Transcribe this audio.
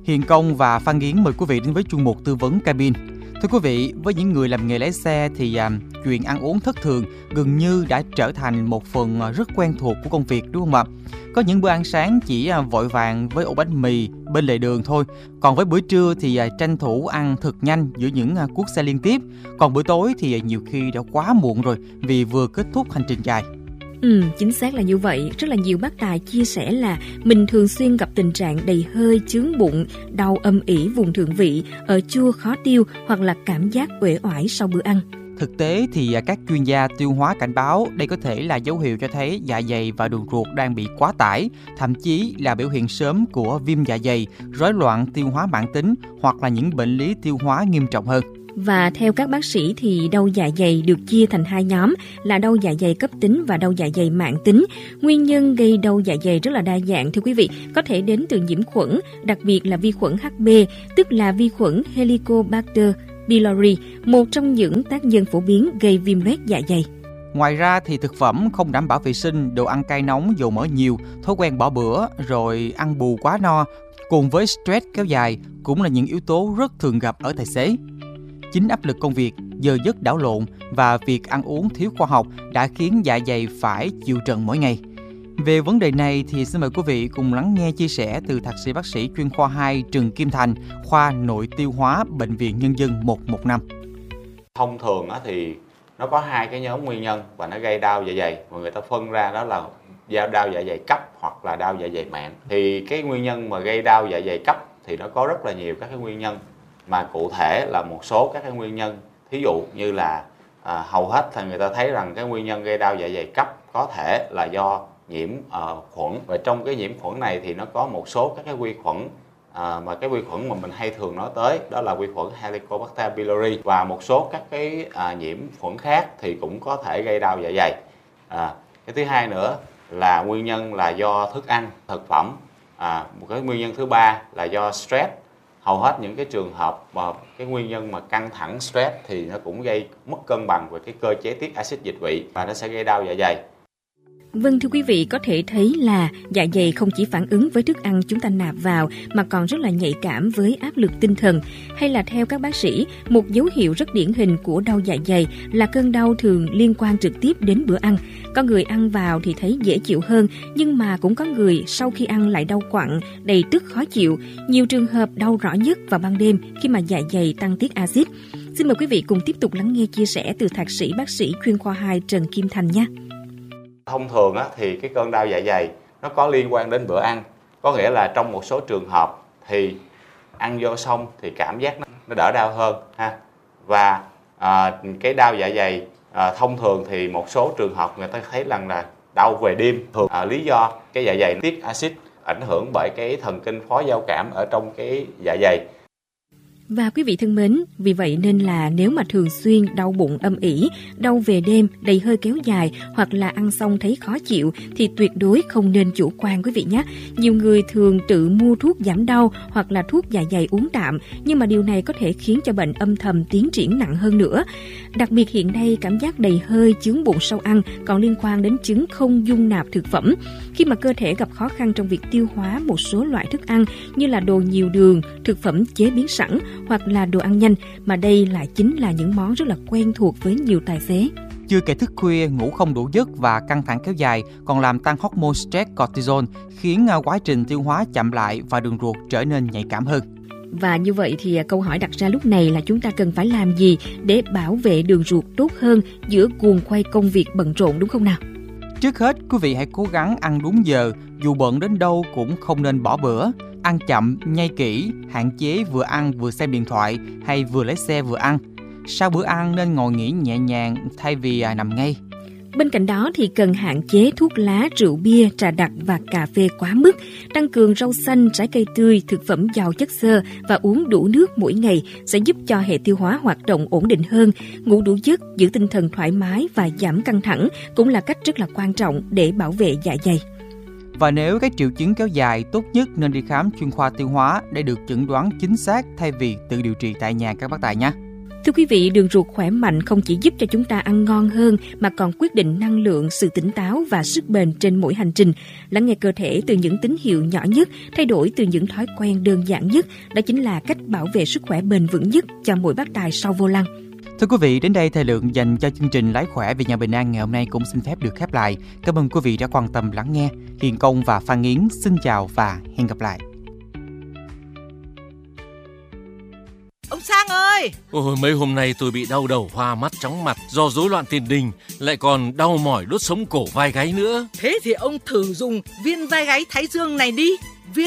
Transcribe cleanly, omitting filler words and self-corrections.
Hiền Công và Phan Nghiến mời quý vị đến với chuyên mục tư vấn cabin. Thưa quý vị, với những người làm nghề lái xe thì chuyện ăn uống thất thường gần như đã trở thành một phần rất quen thuộc của công việc, đúng không ạ? Có những bữa ăn sáng chỉ vội vàng với ổ bánh mì bên lề đường thôi. Còn với bữa trưa thì tranh thủ ăn thật nhanh giữa những cuốc xe liên tiếp. Còn bữa tối thì nhiều khi đã quá muộn rồi vì vừa kết thúc hành trình dài. Chính xác là như vậy. Rất là nhiều bác tài chia sẻ là mình thường xuyên gặp tình trạng đầy hơi, chướng bụng, đau âm ỉ vùng thượng vị, ở chua khó tiêu hoặc là cảm giác uể oải sau bữa ăn. Thực tế thì các chuyên gia tiêu hóa cảnh báo đây có thể là dấu hiệu cho thấy dạ dày và đường ruột đang bị quá tải, thậm chí là biểu hiện sớm của viêm dạ dày, rối loạn tiêu hóa mãn tính hoặc là những bệnh lý tiêu hóa nghiêm trọng hơn. Và theo các bác sĩ thì đau dạ dày được chia thành hai nhóm là đau dạ dày cấp tính và đau dạ dày mãn tính. Nguyên nhân gây đau dạ dày rất là đa dạng thưa quý vị, có thể đến từ nhiễm khuẩn, đặc biệt là vi khuẩn HB, tức là vi khuẩn Helicobacter pylori, một trong những tác nhân phổ biến gây viêm loét dạ dày. Ngoài ra thì thực phẩm không đảm bảo vệ sinh, đồ ăn cay nóng, dầu mỡ nhiều, thói quen bỏ bữa, rồi ăn bù quá no, cùng với stress kéo dài cũng là những yếu tố rất thường gặp ở tài xế. Chính áp lực công việc, giờ giấc đảo lộn và việc ăn uống thiếu khoa học đã khiến dạ dày phải chịu trận mỗi ngày. Về vấn đề này thì xin mời quý vị cùng lắng nghe chia sẻ từ thạc sĩ bác sĩ chuyên khoa 2 Trần Kim Thành, khoa nội tiêu hóa Bệnh viện Nhân dân 115. Thông thường thì nó có hai cái nhóm nguyên nhân và nó gây đau dạ dày, mà người ta phân ra đó là đau dạ dày cấp hoặc là đau dạ dày mạn. Thì cái nguyên nhân mà gây đau dạ dày cấp thì nó có rất là nhiều các cái nguyên nhân, mà cụ thể là một số các cái nguyên nhân, thí dụ như là hầu hết thì người ta thấy rằng cái nguyên nhân gây đau dạ dày cấp có thể là do nhiễm khuẩn, và trong cái nhiễm khuẩn này thì nó có một số các cái vi khuẩn mà cái vi khuẩn mà mình hay thường nói tới đó là vi khuẩn Helicobacter pylori, và một số các cái nhiễm khuẩn khác thì cũng có thể gây đau dạ dày. Cái thứ hai nữa là nguyên nhân là do thức ăn, thực phẩm. Một cái nguyên nhân thứ ba là do stress. Hầu hết những cái trường hợp mà cái nguyên nhân mà căng thẳng stress thì nó cũng gây mất cân bằng về cái cơ chế tiết axit dịch vị và nó sẽ gây đau dạ dày. Vâng, thưa quý vị, có thể thấy là dạ dày không chỉ phản ứng với thức ăn chúng ta nạp vào mà còn rất là nhạy cảm với áp lực tinh thần. Hay là theo các bác sĩ, một dấu hiệu rất điển hình của đau dạ dày là cơn đau thường liên quan trực tiếp đến bữa ăn. Có người ăn vào thì thấy dễ chịu hơn, nhưng mà cũng có người sau khi ăn lại đau quặn, đầy tức khó chịu. Nhiều trường hợp đau rõ nhất vào ban đêm khi mà dạ dày tăng tiết axit. Xin mời quý vị cùng tiếp tục lắng nghe chia sẻ từ thạc sĩ bác sĩ chuyên khoa 2 Trần Kim Thành nhé. Thông thường thì cái cơn đau dạ dày nó có liên quan đến bữa ăn, có nghĩa là trong một số trường hợp thì ăn vô xong thì cảm giác nó đỡ đau hơn ha. Và cái đau dạ dày thông thường thì một số trường hợp người ta thấy rằng là đau về đêm, thường lý do cái dạ dày tiết axit ảnh hưởng bởi cái thần kinh phó giao cảm ở trong cái dạ dày. Và quý vị thân mến, vì vậy nên là nếu mà thường xuyên đau bụng âm ỉ, đau về đêm, đầy hơi kéo dài hoặc là ăn xong thấy khó chịu thì tuyệt đối không nên chủ quan quý vị nhé. Nhiều người thường tự mua thuốc giảm đau hoặc là thuốc dạ dày uống tạm, nhưng mà điều này có thể khiến cho bệnh âm thầm tiến triển nặng hơn nữa. Đặc biệt hiện nay cảm giác đầy hơi, chướng bụng sau ăn còn liên quan đến chứng không dung nạp thực phẩm. Khi mà cơ thể gặp khó khăn trong việc tiêu hóa một số loại thức ăn như là đồ nhiều đường, thực phẩm chế biến sẵn hoặc là đồ ăn nhanh, mà đây lại chính là những món rất là quen thuộc với nhiều tài xế. Chưa kể thức khuya, ngủ không đủ giấc và căng thẳng kéo dài còn làm tăng hormone stress cortisol, khiến quá trình tiêu hóa chậm lại và đường ruột trở nên nhạy cảm hơn. Và như vậy thì câu hỏi đặt ra lúc này là chúng ta cần phải làm gì để bảo vệ đường ruột tốt hơn giữa guồng quay công việc bận rộn, đúng không nào? Trước hết, quý vị hãy cố gắng ăn đúng giờ, dù bận đến đâu cũng không nên bỏ bữa. Ăn chậm, nhai kỹ, hạn chế vừa ăn vừa xem điện thoại hay vừa lái xe vừa ăn. Sau bữa ăn nên ngồi nghỉ nhẹ nhàng thay vì nằm ngay. Bên cạnh đó thì cần hạn chế thuốc lá, rượu bia, trà đặc và cà phê quá mức, tăng cường rau xanh, trái cây tươi, thực phẩm giàu chất xơ và uống đủ nước mỗi ngày sẽ giúp cho hệ tiêu hóa hoạt động ổn định hơn. Ngủ đủ giấc, giữ tinh thần thoải mái và giảm căng thẳng cũng là cách rất là quan trọng để bảo vệ dạ dày. Và nếu các triệu chứng kéo dài, tốt nhất nên đi khám chuyên khoa tiêu hóa để được chẩn đoán chính xác thay vì tự điều trị tại nhà các bác tài nhé. Thưa quý vị, đường ruột khỏe mạnh không chỉ giúp cho chúng ta ăn ngon hơn mà còn quyết định năng lượng, sự tỉnh táo và sức bền trên mỗi hành trình. Lắng nghe cơ thể từ những tín hiệu nhỏ nhất, thay đổi từ những thói quen đơn giản nhất, đó chính là cách bảo vệ sức khỏe bền vững nhất cho mỗi bác tài sau vô lăng. Thưa quý vị, đến đây thời lượng dành cho chương trình Lái khỏe về nhà bình an ngày hôm nay cũng xin phép được khép lại. Cảm ơn quý vị đã quan tâm lắng nghe. Hiền Công và Phan Yến xin chào và hẹn gặp lại. Ông Sang ơi! Ôi, mấy hôm nay tôi bị đau đầu, hoa mắt, chóng mặt do rối loạn tiền đình, lại còn đau mỏi đốt sống cổ vai gáy nữa. Thế thì ông thử dùng viên vai gáy Thái Dương này đi.